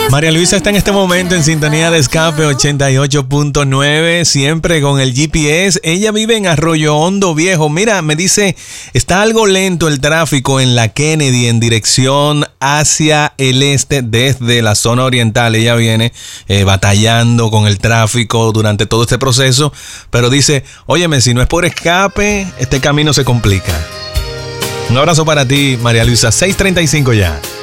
María Luisa está en este momento en sintonía de Escape 88.9, siempre con el GPS. Ella vive en Arroyo Hondo Viejo. Mira, me dice, está algo lento el tráfico en la Kennedy en dirección hacia el este desde la zona oriental. Ella viene batallando con el tráfico durante todo este proceso, pero dice, óyeme, si no es por Escape, este camino se complica. Un abrazo para ti, María Luisa. 6:35 ya.